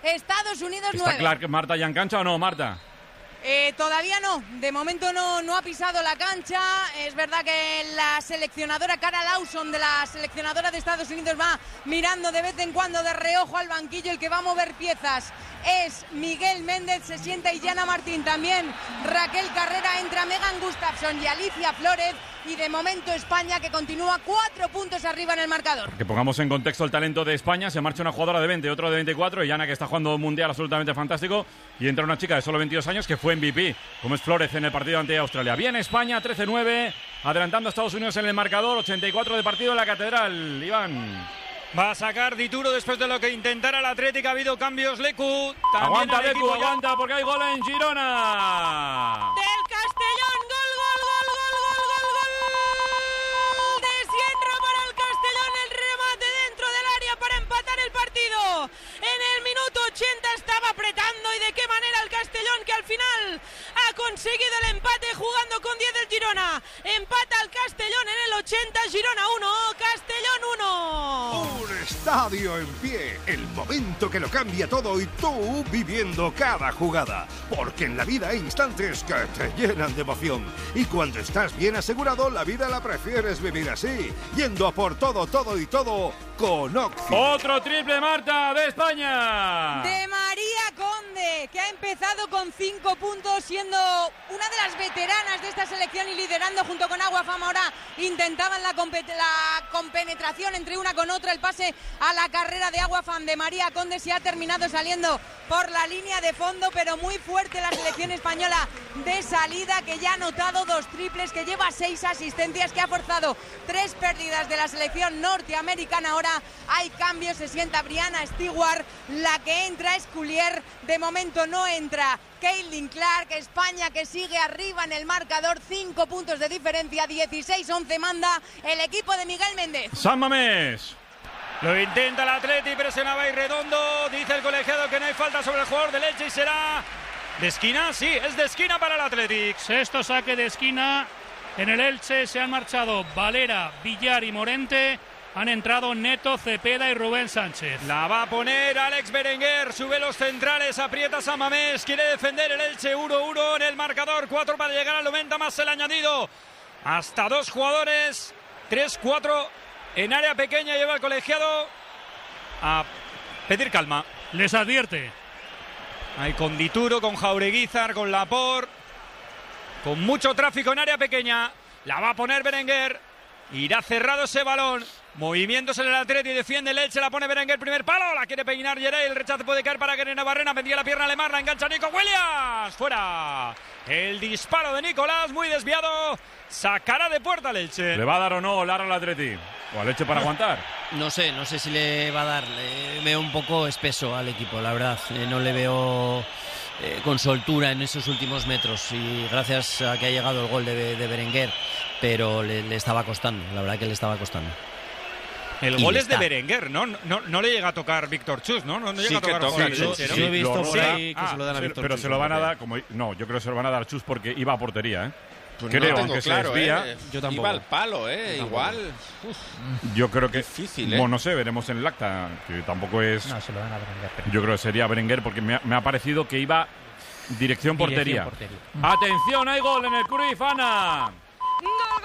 Estados Unidos 9. ¿Está claro que Marta ya en cancha o no, Marta? Todavía no, de momento no ha pisado la cancha. Es verdad que la seleccionadora Cara Lawson, de la seleccionadora de Estados Unidos, va mirando de vez en cuando de reojo al banquillo. El que va a mover piezas es Miguel Méndez, se sienta Illana Martín también. Raquel Carrera, entra Megan Gustafsson y Alicia Flórez. Y de momento España, que continúa 4 puntos arriba en el marcador. Que pongamos en contexto el talento de España. Se marcha una jugadora de 20, otro de 24. Illana, que está jugando un mundial absolutamente fantástico. Y entra una chica de solo 22 años que fue MVP, como es Flórez en el partido ante Australia. Bien España, 13-9, adelantando a Estados Unidos en el marcador. 84 de partido en la Catedral. Iván. Va a sacar Dituro después de lo que intentara el Atlético. Ha habido cambios, Lecu. Aguanta Lecu, aguanta, porque hay gol en Girona. Del Castellón, gol de Sienra para el Castellón. El remate dentro del área para empatar el partido. En el minuto 80 estaba apretando, y de qué manera el Castellón, que al final ha conseguido el empate jugando con 10 del Girona. Empata el Castellón en el 80, Girona 1, Castellón 1. Un estadio en pie, el momento que lo cambia todo y tú viviendo cada jugada. Porque en la vida hay instantes que te llenan de emoción. Y cuando estás bien asegurado, la vida la prefieres vivir así, yendo a por todo, todo y todo con Oxy. Otro triple, Marta, de España. De María Conde, que ha empezado con 5 puntos, siendo una de las veteranas de esta selección y liderando junto con Aguafam. Ahora intentaban la compenetración entre una con otra, el pase a la carrera de Aguafam de María Conde. Se ha terminado saliendo por la línea de fondo, pero muy fuerte la selección española de salida, que ya ha anotado 2 triples, que lleva 6 asistencias, que ha forzado 3 pérdidas de la selección norteamericana. Ahora hay cambios, se sienta Brianna Stewart, la que entra es Coulier, de momento no entra Caitlin Clark. España, que sigue arriba en el marcador, 5 puntos de diferencia, 16-11 manda el equipo de Miguel Méndez. San Mamés. Lo intenta el Atleti, presionaba y redondo. Dice el colegiado que no hay falta sobre el jugador del Elche y será de esquina. Sí, es de esquina para el Athletic. Sexto saque de esquina en el Elche. Se han marchado Valera, Villar y Morente. Han entrado Neto, Cepeda y Rubén Sánchez. La va a poner Alex Berenguer. Sube los centrales, aprieta San Mamés. Quiere defender el Elche. 1-1 en el marcador. 4 para llegar al 90 más el añadido. Hasta 2 jugadores. 3-4 en área pequeña. Lleva el colegiado a pedir calma. Les advierte. Ahí con Dituro, con Jaureguizar, con Laporte. Con mucho tráfico en área pequeña. La va a poner Berenguer. Irá cerrado ese balón. Movimientos en el Atleti, defiende el Elche, la pone Berenguer, primer palo, la quiere peinar Yeray, el rechazo puede caer para Keren Navarrena, vendía la pierna Lemar, la engancha Nico Williams, fuera. El disparo de Nicolás, muy desviado, sacará de puerta el Elche. ¿Le va a dar o no Lara al Atleti? ¿O al Elche para aguantar? No sé si le va a dar. Le veo un poco espeso al equipo, la verdad. No le veo con soltura en esos últimos metros, y gracias a que ha llegado el gol de Berenguer, pero le estaba costando, la verdad que le estaba costando. El gol es de Berenguer, ¿no? No le llega a tocar Víctor Chus, ¿no? No llega a tocar Yo he visto por ahí que se lo dan a Víctor pero Chus. Se lo van a dar, no, yo creo que se lo van a dar a Chus porque iba a portería, ¿eh? Pues creo, no tengo aunque claro, se desvía. Yo tampoco. Iba al palo, igual. Yo creo que difícil, bueno, no sé, veremos en el acta, que tampoco es. No, se lo dan a Berenguer. Yo creo que sería Berenguer porque me ha parecido que iba dirección portería. Atención, hay gol en el Cruyff, Ana. Gol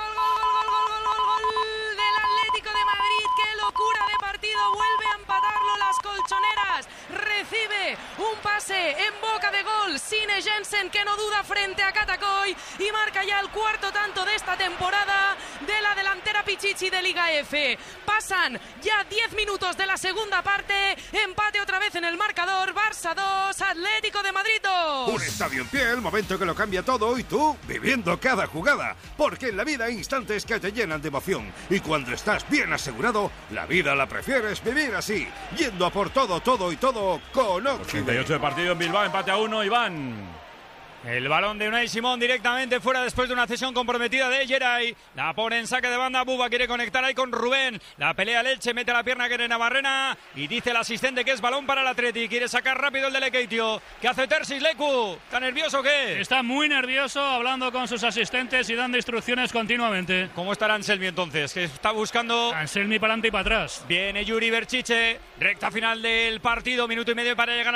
del Atlético de Madrid. Qué locura de partido, vuelve a empatarlo las colchoneras. Recibe un pase en boca de gol Sine Jensen, que no duda frente a Catacoy, y marca ya el 4º tanto de esta temporada de la delantera Pichichi de Liga F. Pasan ya 10 minutos de la segunda parte, empate otra vez en el marcador, Barça 2, Atlético de Madrid 2. Un estadio en pie, el momento que lo cambia todo y tú viviendo cada jugada. Porque en la vida hay instantes que te llenan de emoción. Y cuando estás bien asegurado, la vida la prefieres vivir así, yendo a por todo, todo y todo con Oxy. 88 de partido en Bilbao, empate a 1, Iván. El balón de Unai Simón directamente fuera después de una cesión comprometida de Yeray. La pone en saque de banda. Buba quiere conectar ahí con Rubén. La pelea el Elche, mete la pierna Keren Navarrena. Y dice el asistente que es balón para el Atleti. Quiere sacar rápido el de Lekeitio. ¿Qué hace Tersis, Leku? ¿Está nervioso o qué? Está muy nervioso, hablando con sus asistentes y dando instrucciones continuamente. ¿Cómo estará Anselmi entonces? Que está buscando... Anselmi para adelante y para atrás. Viene Yuri Berchiche. Recta final del partido. Minuto y medio para llegar